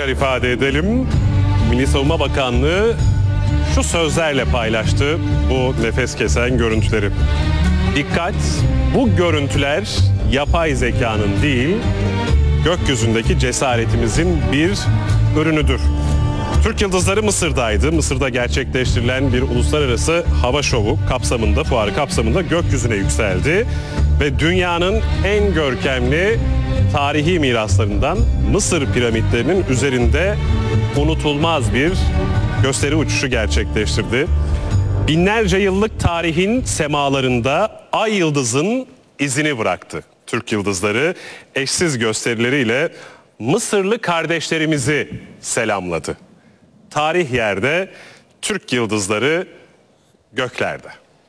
ifade edelim. Milli Savunma Bakanlığı şu sözlerle paylaştı bu nefes kesen görüntüleri. Dikkat, bu görüntüler yapay zekanın değil, gökyüzündeki cesaretimizin bir ürünüdür. Türk Yıldızları Mısır'daydı. Mısır'da gerçekleştirilen bir uluslararası hava şovu kapsamında, fuarı kapsamında gökyüzüne yükseldi. Ve dünyanın en görkemli tarihi miraslarından Mısır piramitlerinin üzerinde unutulmaz bir gösteri uçuşu gerçekleştirdi. Binlerce yıllık tarihin semalarında ay yıldızın izini bıraktı. Türk Yıldızları eşsiz gösterileriyle Mısırlı kardeşlerimizi selamladı. Tarih yerde, Türk Yıldızları göklerde.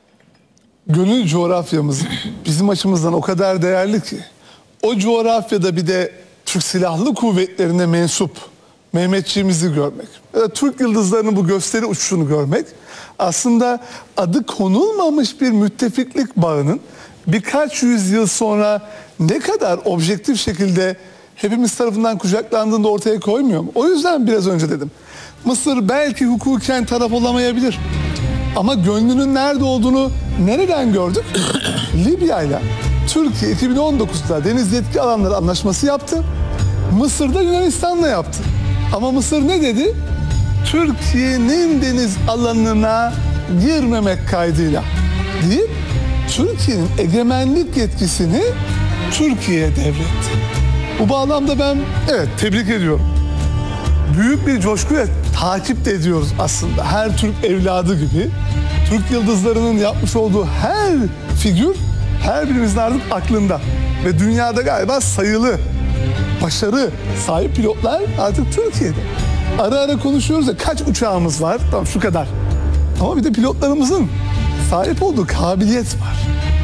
Gönül coğrafyamız bizim açımızdan o kadar değerli ki o coğrafyada bir de Türk Silahlı Kuvvetleri'ne mensup Mehmetçiğimizi görmek ya da Türk Yıldızları'nın bu gösteri uçuşunu görmek aslında adı konulmamış bir müttefiklik bağının birkaç yüzyıl sonra ne kadar objektif şekilde hepimiz tarafından kucaklandığını da ortaya koymuyor mu? O yüzden biraz önce dedim. Mısır belki hukuken taraf olamayabilir. Ama gönlünün nerede olduğunu nereden gördük? Libya'yla Türkiye 2019'da deniz yetki alanları anlaşması yaptı. Mısır'da Yunanistan'la yaptı. Ama Mısır ne dedi? Türkiye'nin deniz alanına girmemek kaydıyla deyip Türkiye'nin egemenlik yetkisini Türkiye'ye devretti. Bu bağlamda ben evet tebrik ediyorum. Büyük bir coşkuyla takip de ediyoruz aslında. Her Türk evladı gibi Türk Yıldızları'nın yapmış olduğu her figür her birimizin artık aklında. Ve dünyada galiba sayılı başarı sahip pilotlar artık Türkiye'de. Ara ara konuşuyoruz ya kaç uçağımız var? Tamam şu kadar. Ama bir de pilotlarımızın sahip olduğu kabiliyet var.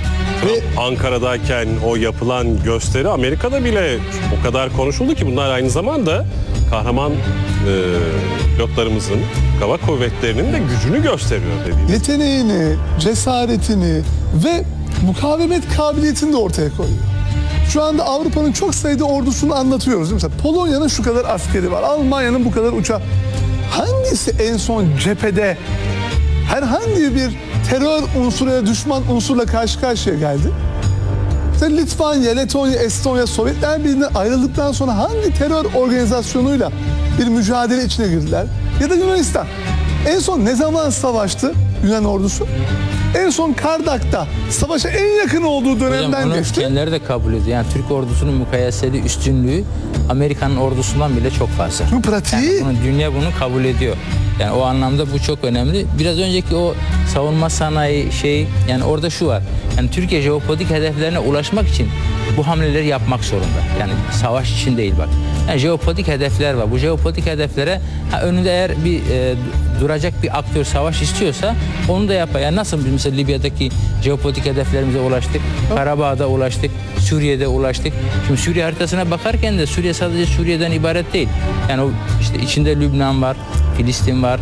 Ve Ankara'dayken o yapılan gösteri Amerika'da bile o kadar konuşuldu ki bunlar aynı zamanda kahraman pilotlarımızın, hava kuvvetlerinin de gücünü gösteriyor dediğiniz. Yeteneğini, cesaretini ve mukavemet kabiliyetini de ortaya koyuyor. Şu anda Avrupa'nın çok sayıda ordusunu anlatıyoruz. Mesela Polonya'nın şu kadar askeri var, Almanya'nın bu kadar uçağı. Hangisi en son cephede herhangi bir terör unsuru ya düşman unsurla karşı karşıya geldi? Mesela Litvanya, Letonya, Estonya, Sovyetler Birliği'nden ayrıldıktan sonra hangi terör organizasyonuyla bir mücadele içine girdiler? Ya da Yunanistan. En son ne zaman savaştı Yunan ordusu? En son Kardak'ta savaşa en yakın olduğu dönemden Hocam, geçti. kendileri de kabul ediyor. Yani Türk ordusunun mukayeseli üstünlüğü Amerika'nın ordusundan bile çok fazla. Bu pratiği... Yani dünya bunu kabul ediyor. Yani o anlamda bu çok önemli. Biraz önceki o savunma sanayi yani orada şu var. Yani Türkiye jeopolitik hedeflerine ulaşmak için bu hamleleri yapmak zorunda. Yani savaş için değil bak. Yani jeopolitik hedefler var. Bu jeopolitik hedeflere önünde eğer bir duracak bir aktör savaş istiyorsa onu da yapar. Yani nasıl biz mesela Libya'daki jeopolitik hedeflerimize ulaştık, Karabağ'da ulaştık, Suriye'de ulaştık. Şimdi Suriye haritasına bakarken de Suriye sadece Suriye'den ibaret değil. Yani o işte içinde Lübnan var, Filistin var,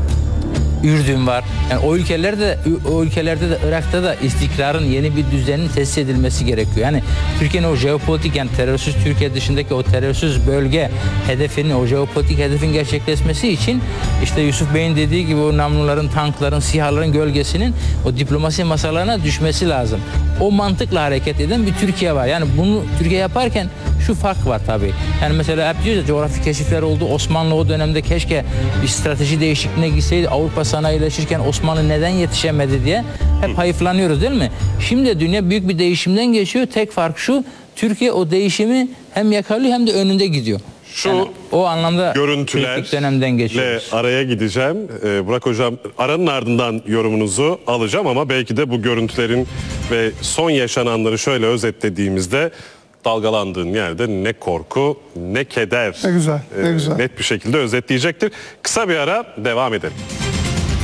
Ürdün var. Yani o ülkelerde de Irak'ta da istikrarın yeni bir düzenin tesis edilmesi gerekiyor. Yani Türkiye'nin o jeopolitik yani terörsüz Türkiye dışındaki o terörsüz bölge hedefinin o jeopolitik hedefin gerçekleşmesi için işte Yusuf Bey'in dediği gibi o namluların, tankların, SİHA'ların gölgesinin o diplomasi masalarına düşmesi lazım. O mantıkla hareket eden bir Türkiye var. Yani bunu Türkiye yaparken şu fark var tabii. Yani mesela hep diyoruz ya coğrafi keşifler oldu. Osmanlı o dönemde keşke bir strateji değişikliğine gitseydi. Avrupa sanayileşirken Osmanlı neden yetişemedi diye hep hayıflanıyoruz değil mi? Şimdi dünya büyük bir değişimden geçiyor. Tek fark şu, Türkiye o değişimi hem yakalıyor hem de önünde gidiyor. Şu yani o anlamda görüntülerle geçiyoruz. araya gideceğim. Burak Hocam aranın ardından yorumunuzu alacağım ama belki de bu görüntülerin ve son yaşananları şöyle özetlediğimizde dalgalandığın yerde ne korku ne keder ne güzel, ne güzel. net bir şekilde özetleyecektir. Kısa bir ara devam edelim.